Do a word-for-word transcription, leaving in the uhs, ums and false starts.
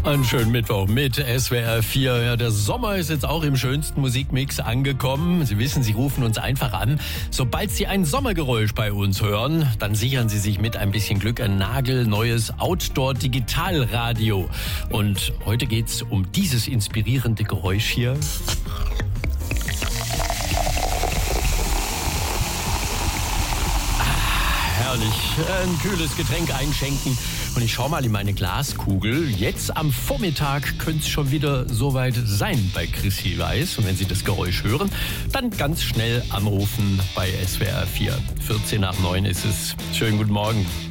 Einen schönen Mittwoch mit S W R vier. Ja, der Sommer ist jetzt auch im schönsten Musikmix angekommen. Sie wissen, Sie rufen uns einfach an. Sobald Sie ein Sommergeräusch bei uns hören, dann sichern Sie sich mit ein bisschen Glück ein nagelneues Outdoor-Digitalradio. Und heute geht's um dieses inspirierende Geräusch hier. Herrlich, ein kühles Getränk einschenken und ich schaue mal in meine Glaskugel. Jetzt am Vormittag könnte es schon wieder soweit sein bei Chrissy Weiß. Und wenn Sie das Geräusch hören, dann ganz schnell anrufen bei S W R vier. vierzehn nach neun ist es. Schönen guten Morgen.